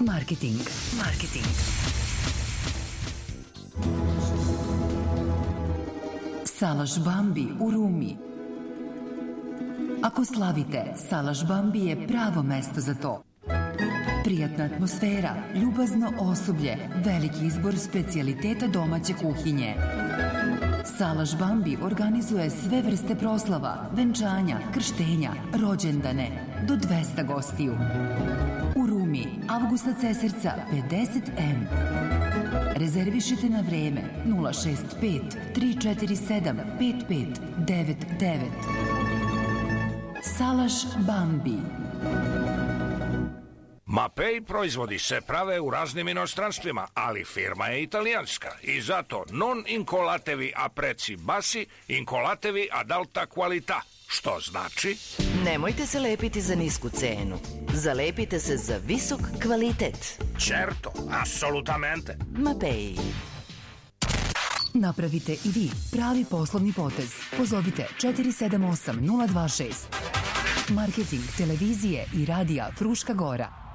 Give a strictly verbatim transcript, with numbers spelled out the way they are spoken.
Marketing. Marketing. Salaš Bambi u Rumi. Ako slavite, Salaš Bambi je pravo mesto za to. Prijatna atmosfera, ljubazno osoblje, veliki izbor specijaliteta domaće kuhinje. Salaš Bambi organizuje sve vrste proslava, venčanja, krštenja, rođendane, do dvesta gostiju. U Rumi, Avgusta Cesarca pedeset em. Rezervišite na vreme nula šest pet tri četiri sedam pet pet devet devet. Salaš Bambi. Mapei proizvodi se prave u raznim inostranstvima, ali firma je italijanska i zato non incolatevi a preci bassi, incolatevi ad alta qualità, što znači... Nemojte se lepiti za nisku cenu. Zalepite se za visok kvalitet. Certo, assolutamente. Mapei. Napravite i vi pravi poslovni potez. Pozovite četiri sedam osam nula dva šest. Marketing televizije i radija Fruška Gora.